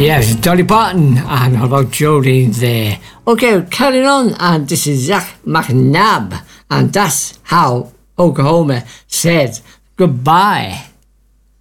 Yes, Dolly Parton and how about Jolene there. Okay, carrying on, and this is Zach McNabb, and that's how Oklahoma said goodbye.